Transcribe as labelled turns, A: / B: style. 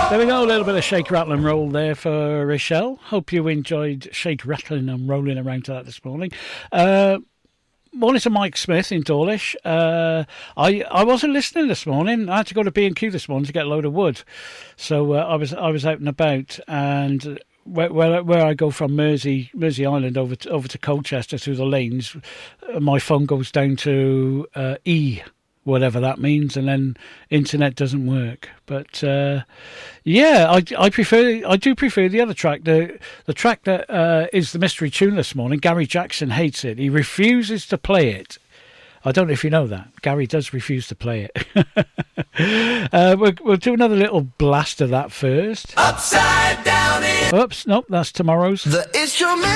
A: There we go, a little bit of shake, rattle and roll there for Rochelle. Hope you enjoyed shake, rattling and rolling around to that this morning. Morning to Mike Smith in Dawlish. I wasn't listening this morning. I had to go to B&Q this morning to get a load of wood. So I was out and about, and where I go from Mersey Island over to Colchester through the lanes, my phone goes down to E, whatever that means, and then internet doesn't work. But yeah, I do prefer the other track, the track that is the mystery tune this morning. Gary Jackson hates it. He refuses to play it. I don't know if you know that. Gary does refuse to play it. We'll do another little blast of that first.
B: Upside down in.
A: Oops, nope, that's tomorrow's.
B: The instrument.